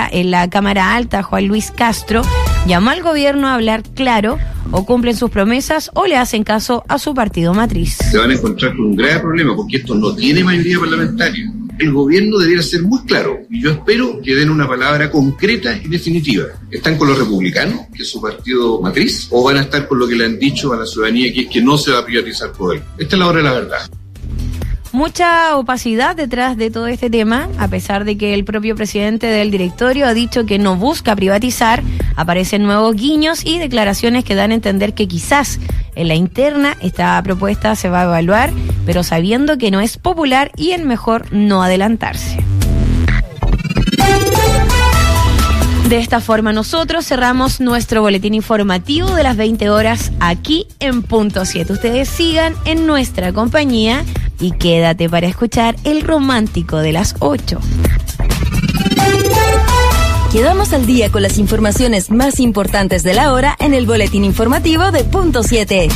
en la Cámara Alta, Juan Luis Castro, llamó al gobierno a hablar claro: o cumplen sus promesas o le hacen caso a su partido matriz. Se van a encontrar con un grave problema porque esto no tiene mayoría parlamentaria. El gobierno debiera ser muy claro y yo espero que den una palabra concreta y definitiva. ¿Están con los republicanos, que es su partido matriz, o van a estar con lo que le han dicho a la ciudadanía, que es que no se va a privatizar poder? Esta es la hora de la verdad. Mucha opacidad detrás de todo este tema, a pesar de que el propio presidente del directorio ha dicho que no busca privatizar. Aparecen nuevos guiños y declaraciones que dan a entender que quizás en la interna esta propuesta se va a evaluar, pero sabiendo que no es popular y es mejor no adelantarse. De esta forma nosotros cerramos nuestro boletín informativo de las 20 horas aquí en Punto 7. Ustedes sigan en nuestra compañía y quédate para escuchar el romántico de las 8. Quedamos al día con las informaciones más importantes de la hora en el boletín informativo de Punto 7.